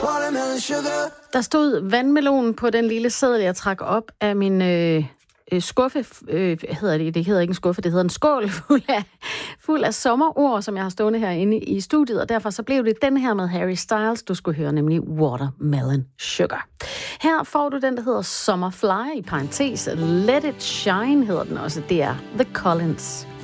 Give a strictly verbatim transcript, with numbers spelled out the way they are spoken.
watermelon sugar. Der stod vandmelon på den lille seddel, jeg trak op af min øh, øh, skuffe. Øh, hedder det, det hedder ikke en skuffe, det hedder en skål fuld af, fuld af sommerord, som jeg har stående herinde i studiet. Og derfor så blev det den her med Harry Styles, du skulle høre, nemlig Watermelon Sugar. Her får du den, der hedder Summerfly, i parentes. Let It Shine hedder den også. Det er The Collins.